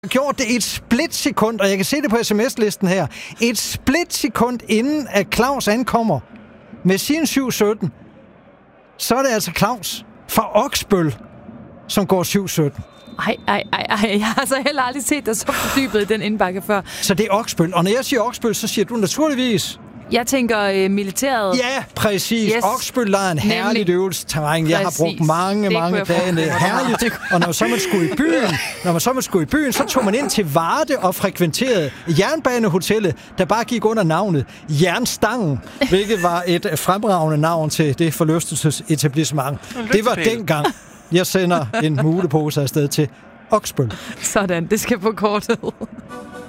gjort det et splitsekund, og jeg kan se det på sms-listen her. Et splitsekund inden at Claus ankommer med sin 717, så er det altså Claus fra Oksbøl, som går 717. Ej. Jeg har altså heller aldrig set dig så fordybet i den indbakke før. Så det er Oksbøl, og når jeg siger Oksbøl, så siger du naturligvis... Jeg tænker militæret. Ja, præcis. Yes. Oksbøl er en herligt øvelsesterræn. Jeg har brugt mange dage. Det er herligt. Og når man så skulle i byen, så tog man ind til Varde og frekventerede jernbanehotellet, der bare gik under navnet Jernstangen, hvilket var et fremragende navn til det forlystelsesetablissement. Det var dengang, jeg sender en mulepose afsted til Oksbøl. Sådan, det skal på kortet.